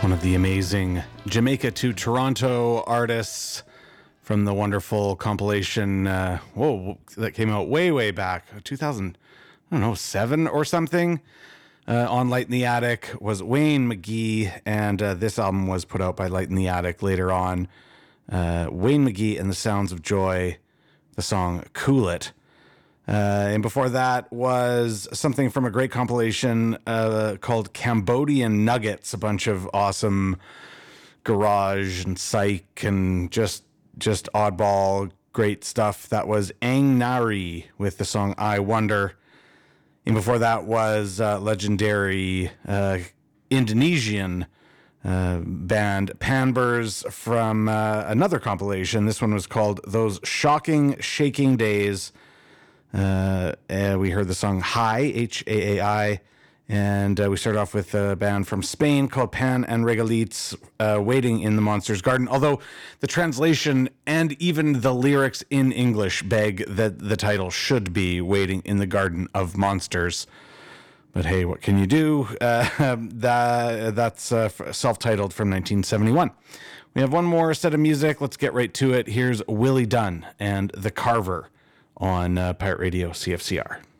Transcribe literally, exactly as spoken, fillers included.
One of the amazing Jamaica to Toronto artists from the wonderful compilation, uh, whoa, that came out way, way back, two thousand, I don't know, seven or something, uh, on Light in the Attic was Wayne McGee, and uh, this album was put out by Light in the Attic later on. Uh, Wayne McGee and the Sounds of Joy, the song Cool It. Uh, and before that was something from a great compilation uh, called Cambodian Nuggets, a bunch of awesome garage and psych and just just oddball great stuff. That was Ang Nari with the song I Wonder. And before that was uh, legendary uh, Indonesian uh, band Panbers from uh, another compilation. This one was called Those Shocking Shaking Days. Uh, uh, we heard the song Hai, H A A I, and uh, we started off with a band from Spain called Pan and Regalites, uh, Waiting in the Monster's Garden, although the translation and even the lyrics in English beg that the title should be Waiting in the Garden of Monsters. But hey, what can you do? Uh, that, that's uh, self-titled from nineteen seventy-one. We have one more set of music. Let's get right to it. Here's Willie Dunn and The Carver on uh, Pirate Radio C F C R.